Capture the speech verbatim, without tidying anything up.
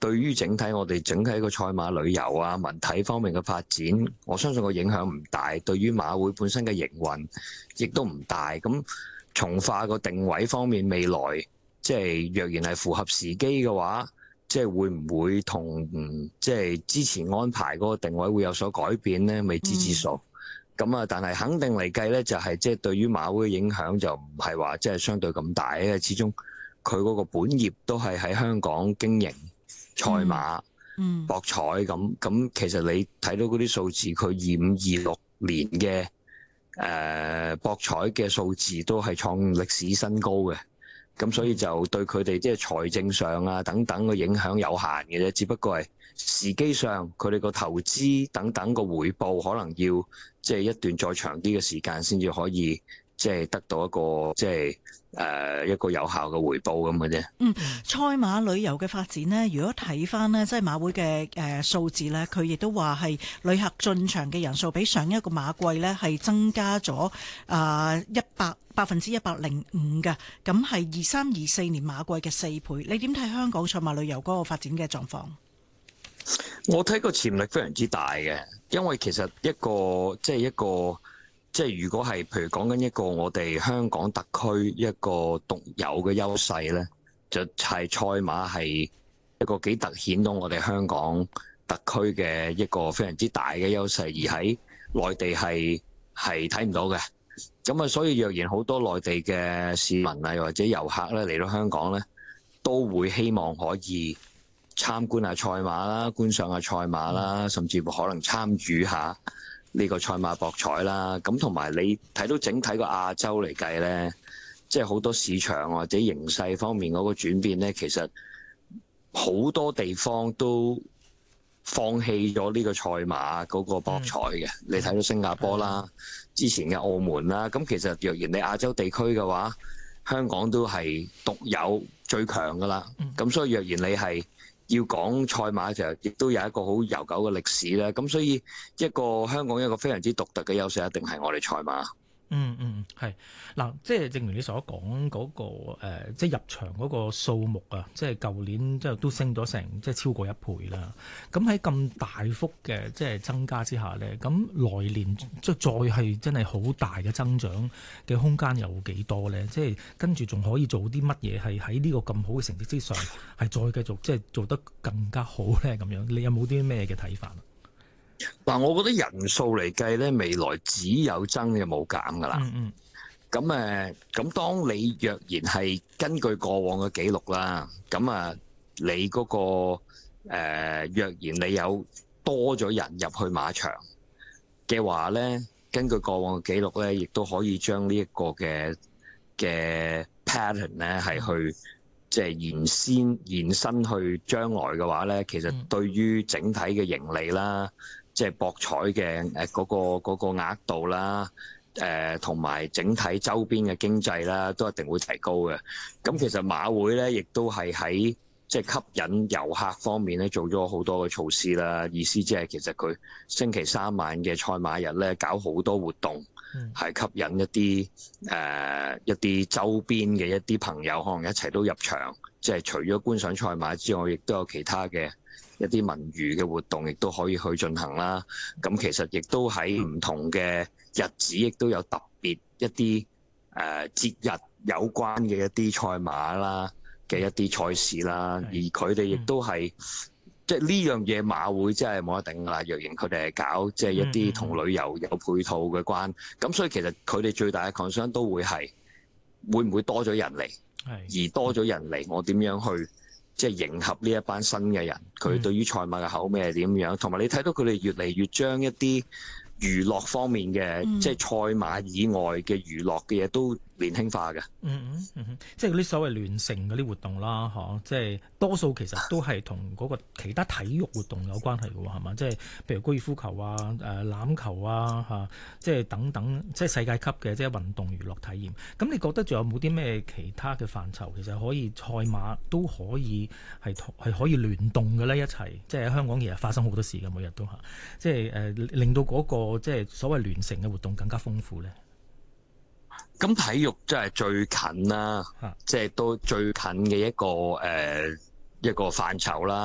對於整體我哋整體個賽馬旅遊啊、文體方面嘅發展，我相信個影響唔大。對於馬會本身嘅營運，亦都唔大。咁從化個定位方面，未來即係若然係符合時機嘅話，即係會唔會同即係之前安排嗰個定位會有所改變呢？未知之數。咁啊、嗯，但係肯定嚟計呢，就係即係對於馬會嘅影響就唔係話即係相對咁大，因為始終佢嗰個本業都係喺香港經營賽馬、嗯嗯、博彩咁。咁其實你睇到嗰啲數字，佢二五二六年嘅誒、呃、博彩嘅數字都係創歷史新高嘅。咁所以就對佢哋即係財政上啊等等嘅影響有限嘅啫，只不過係時機上佢哋個投資等等個回報可能要即係一段再長啲嘅時間先至可以即係得到一個即係誒一個有效嘅回報咁嘅啫。 嗯，賽馬旅遊嘅發展呢，如果睇翻呢，即係馬會嘅誒數字呢，佢亦都話係旅客進場嘅人數比上一個馬季呢係增加咗啊一百百分之一百零五嘅，咁係二三二四年馬季嘅四倍。你點睇香港賽馬旅遊嗰個發展嘅狀況？ 我睇個潛力非常之大嘅，因為其實一個即係一個即係如果係譬如講緊一個我哋香港特區一個獨有嘅優勢呢，就係賽馬係一個幾突顯到我哋香港特區嘅一個非常之大嘅優勢，而喺內地係係睇唔到嘅。咁啊，所以若然好多內地嘅市民啊，又或者遊客咧嚟到香港咧，都會希望可以參觀下賽馬啦，觀賞下賽馬啦，甚至乎可能參與下呢個賽馬博彩啦。咁同埋你睇到整體個亞洲嚟計咧，即係好多市場或者形勢方面嗰個轉變咧，其實好多地方都放棄咗呢個賽馬嗰個博彩嘅。嗯、你睇到新加坡啦。嗯之前嘅澳門啦，咁其實若然你亞洲地區嘅話，香港都係獨有最強噶啦。咁、嗯、所以若然你係要講賽馬，就亦都有一個好悠久嘅歷史啦。咁所以一個香港一個非常之獨特嘅優勢，一定係我哋賽馬。 嗯嗯，係嗱，即係正如你所講嗰個誒，即係入場嗰個數目啊，即係舊年即係都升咗成即係超過一倍啦。咁喺咁大幅嘅即係增加之下咧，咁來年即係再係真係好大嘅增長嘅空間有幾多咧？即係跟住仲可以做啲乜嘢係喺呢個咁好嘅成績之上，係再繼續即係做得更加好咧？咁樣你有冇啲咩嘅睇法啊？ 嗱，我覺得人數嚟計咧，未來只有增嘅冇減噶啦。嗯嗯。咁誒，咁當你若然係根據過往嘅記錄啦，咁啊，你嗰個誒，若然你有多咗人入去馬場嘅話咧，根據過往嘅記錄咧，亦都可以將呢一個嘅嘅 pattern 咧係去即係延先延伸去將來嘅話咧，其實對於整體嘅盈利啦。即係博彩嘅誒嗰個嗰個額度啦，誒同埋整體周邊嘅經濟啦，都一定會提高嘅。咁其實馬會咧，亦都係喺即係吸引遊客方面咧，做咗好多嘅措施啦。意思即係其實佢星期三晚嘅賽馬日咧，搞好多活動，係、嗯、吸引一啲誒、呃、一啲周邊嘅一啲朋友，可能一齊都入場。即係除咗觀賞賽馬之外，亦都有其他嘅一啲文娛嘅活動，亦都可以去進行啦。咁其實亦都喺唔同嘅日子，亦都有特別一啲誒、呃、節日有關嘅一啲賽馬啦嘅一啲賽事啦。而佢哋亦都係即係呢樣嘢，馬會真係冇得頂㗎啦。若然佢哋係搞即係一啲同旅遊有配套嘅關，咁所以其實佢哋最大嘅 concern 都會係會唔會多咗人嚟，而多咗人嚟，我點樣去即係迎合呢一班新嘅人，佢對於賽馬嘅口味係點樣？同埋你睇到佢哋越嚟越將一啲娛樂方面嘅，嗯、即係賽馬以外嘅娛樂嘅嘢都年輕化嘅。 嗯嗯嗯嗯，即係嗰啲所謂聯乘嗰啲活動啦，嚇，即係多數其實都係同嗰個其他體育活動有關係嘅喎，係嘛？即係譬如高爾夫球啊、誒欖球啊，嚇，即係等等，即係世界級嘅即係運動娛樂體驗。咁你覺得仲有冇啲咩其他嘅範疇，其實可以賽馬都可以係係可以聯動嘅咧？一齊即係喺香港其實發生好多事嘅，每日都嚇，即係誒令到嗰個即係所謂聯乘嘅活動更加豐富咧。 咁體育真係最近啦，即係都最近嘅一個誒、呃、一個範疇啦。